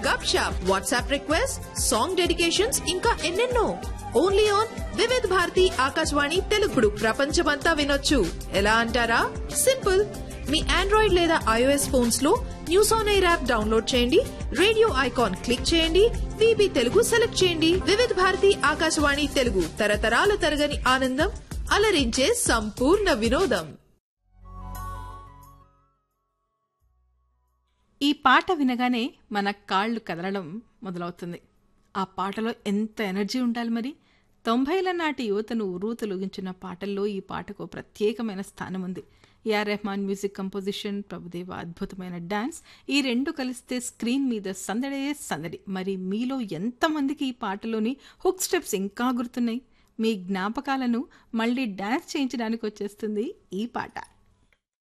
గప్ shop, WhatsApp request, song dedications, ఇంకా ఎన్నెన్నో. Only on Vividh Bharati Akashvani తెలుగుడు. ప్రపంచమంతా వినొచ్చు. ఎలా అంటారా? సింపుల్. మీ ఆండ్రాయిడ్ లేదా iOS ఫోన్స్ లో news on air app download చేయండి, రేడియో ఐకాన్ క్లిక్ చేయండి, వీబీ తెలుగు సెలెక్ట్ చేయండి. వివిధ భారతి ఆకాశవాణి తెలుగు, తరతరాల తరగని ఆనందం, అలరించే సంపూర్ణ వినోదం. ఈ పాట వినగానే మన కాళ్ళు కదలడం మొదలవుతుంది. ఆ పాటలో ఎంత ఎనర్జీ ఉండాలి మరి. 90ల నాటి యువతను ఉర్రూతలూగించిన పాటల్లో ఈ పాటకు ప్రత్యేకమైన స్థానం ఉంది. AR Rahman music composition, Prabhudeva అద్భుతమైన డాన్స్, ఈ రెండు కలిస్తే స్క్రీన్ మీద సందడే సందడి. మరి మీలో ఎంతమందికి ఈ పాటలోని హుక్ స్టెప్స్ ఇంకా గుర్తున్నాయి? మీ జ్ఞాపకాలను మళ్ళీ డాన్స్ చేయించడానికి వచ్చేస్తుంది ఈ పాట.